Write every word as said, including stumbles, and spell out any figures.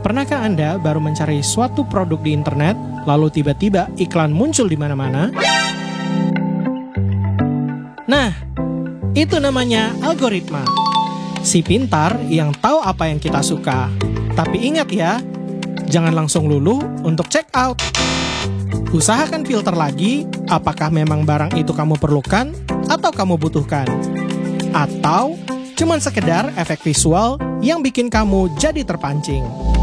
Pernahkah Anda baru mencari suatu produk di internet, lalu tiba-tiba iklan muncul di mana-mana? Nah, itu namanya algoritma. Si pintar yang tahu apa yang kita suka. Tapi ingat ya, jangan langsung luluh untuk check out. Usahakan filter lagi apakah memang barang itu kamu perlukan atau kamu butuhkan. Atau cuman sekedar efek visual yang bikin kamu jadi terpancing.